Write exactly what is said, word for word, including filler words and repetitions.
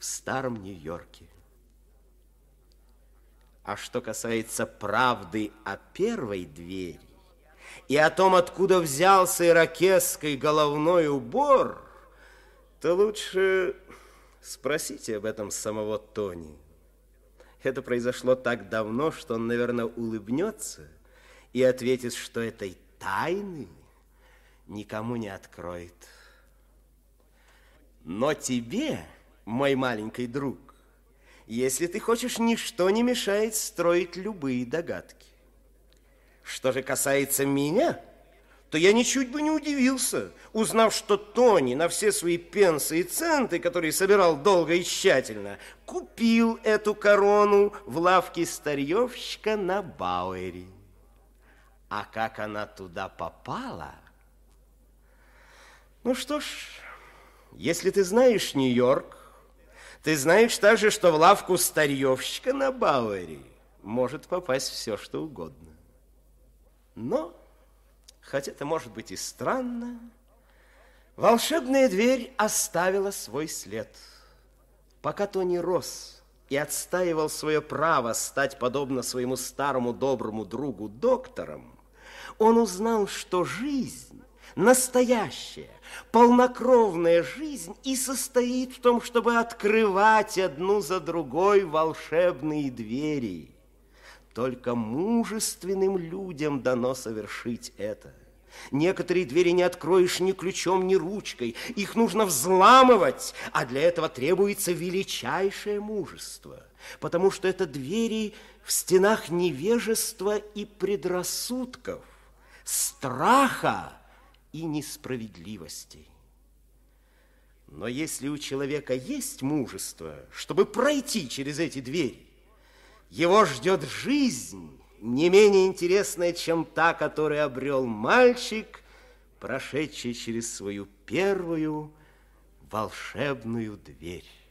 в старом Нью-Йорке. А что касается правды о первой двери и о том, откуда взялся ирокесский головной убор, то лучше спросите об этом самого Тони. Это произошло так давно, что он, наверное, улыбнется и ответит, что этой тайны никому не откроет. Но тебе, мой маленький друг, если ты хочешь, ничто не мешает строить любые догадки. Что же касается меня, то я ничуть бы не удивился, узнав, что Тони на все свои пенсы и центы, которые собирал долго и тщательно, купил эту корону в лавке старьевщика на Бауэри. А как она туда попала? Ну что ж, если ты знаешь Нью-Йорк, ты знаешь также, что в лавку старьевщика на Бауэри может попасть все, что угодно. Но, хотя это может быть и странно, волшебная дверь оставила свой след. Пока Тони рос и отстаивал свое право стать подобно своему старому доброму другу доктором, он узнал, что жизнь, настоящая, полнокровная жизнь и состоит в том, чтобы открывать одну за другой волшебные двери. Только мужественным людям дано совершить это. Некоторые двери не откроешь ни ключом, ни ручкой. Их нужно взламывать, а для этого требуется величайшее мужество, потому что это двери в стенах невежества и предрассудков, страха и несправедливости. Но если у человека есть мужество, чтобы пройти через эти двери, его ждет жизнь, не менее интересная, чем та, которую обрел мальчик, прошедший через свою первую волшебную дверь.